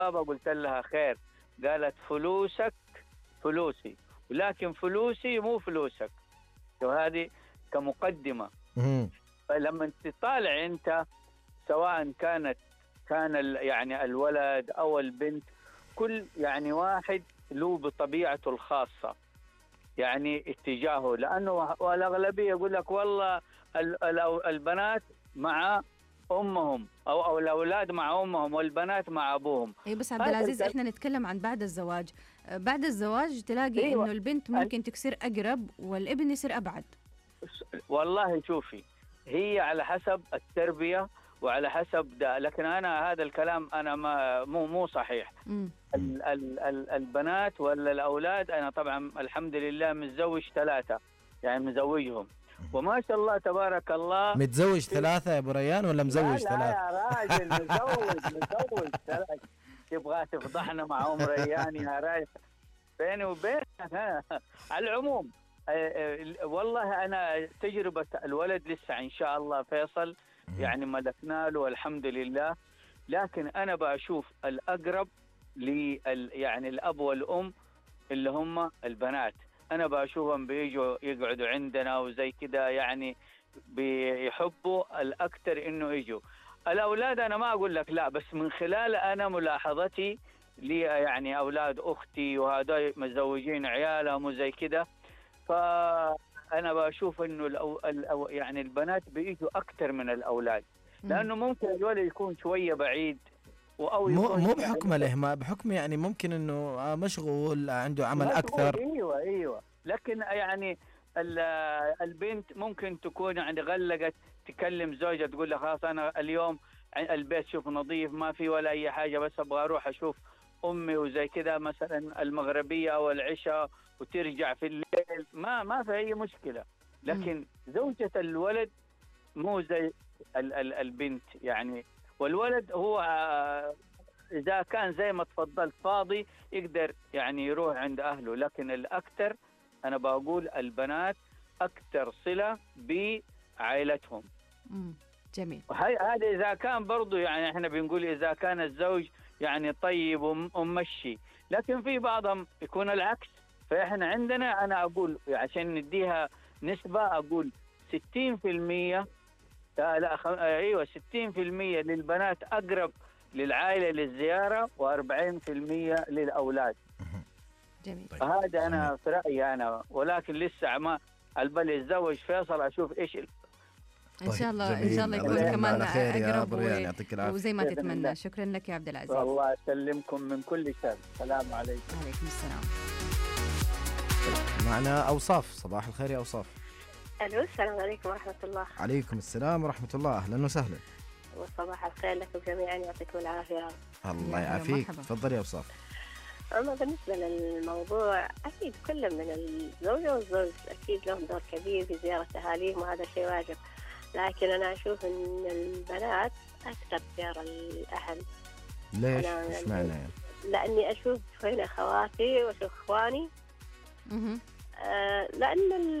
بابا، قلت لها خير. قالت فلوسك فلوسي، ولكن فلوسي مو فلوسك. وهذه كمقدمة. فلما تطالع أنت، سواء كان يعني الولد أو البنت، كل يعني واحد له بطبيعته الخاصة يعني اتجاهه. لأنه والأغلبية يقول لك والله البنات مع أمهم أو الأولاد مع أمهم والبنات مع أبوهم. اي بس عبد العزيز احنا نتكلم عن بعد الزواج. بعد الزواج تلاقي أيوة. انه البنت ممكن تصير اقرب والابن يصير ابعد. والله شوفي، هي على حسب التربية وعلى حسب ده، لكن أنا هذا الكلام أنا مو صحيح. البنات ولا الأولاد، أنا طبعا الحمد لله متزوج 3، يعني مزوجهم وما شاء الله تبارك الله. متزوج 3 يا أبو ريان ولا مزوج 3؟ لا يا راجل، مزوج 3. تبغى تفضحنا مع أم ريان يا راجل؟ بيني وبينك على العموم، والله أنا تجربة الولد لسه إن شاء الله فيصل، يعني ملكنا له الحمد لله. لكن أنا بشوف الأقرب يعني الأب والأم اللي هم البنات، أنا بشوفهم بيجوا يقعدوا عندنا وزي كده، يعني بيحبوا الأكثر إنه يجوا. الأولاد أنا ما أقول لك لا، بس من خلال أنا ملاحظتي لي يعني أولاد أختي وهذول متزوجين عيالهم وزي كده، فأنا بشوف إنه يعني البنات بيجوا أكثر من الأولاد، لأنه ممكن الولد يكون شوية بعيد أو مو بحكم الإهمال، بحكم يعني ممكن إنه مشغول عنده عمل أكثر. أيوة. لكن يعني البنت ممكن تكون يعني غلقت، تكلم زوجها تقول له خلاص أنا اليوم البيت شوف نظيف ما في ولا أي حاجة، بس أبغى أروح أشوف أمي وزي كده مثلا المغربية أو العشاء، وترجع في الليل ما في أي مشكلة. لكن زوجة الولد مو زي البنت يعني. والولد هو إذا كان زي ما تفضلت فاضي يقدر يعني يروح عند أهله، لكن الأكثر أنا بقول البنات أكثر صلة بعائلتهم. جميل. هذا إذا كان برضو يعني إحنا بنقول إذا كان الزوج يعني طيب وممشي، لكن في بعضهم يكون العكس. فإحنا عندنا أنا أقول عشان نديها نسبة، أقول 60%، لا أيوة 60% للبنات أقرب للعائلة للزيارة، و40% للأولاد. جميل. هذا أنا في رأيي أنا، ولكن لسه ما البل يتزوج فيصل أشوف إيش إن شاء الله إن شاء الله يكون كمان أقرب وزي ما تتمنى. الله. شكرا لك يا عبد العزيز. الله يسلمكم من كل شر. السلام عليكم. وعليكم السلام. معنا أوصاف. صباح الخير يا أوصاف. ألو، السلام عليكم ورحمة الله. عليكم السلام ورحمة الله. أهلا وسهلا. وصباح الخير لكم جميعا، يعطيكم العافية. الله يعافيك. تفضل يا أوصاف. أما بالنسبة للموضوع، أكيد كل من الزوجة والزوج أكيد لهم دور كبير في زيارة أهاليهم، وهذا شيء واجب. لكن أنا أشوف أن البنات أكثر زيارة الأهل. ليش؟ إيش معنى يعني؟ لأني أشوف هنا خواتي وأشوف إخواني، لأن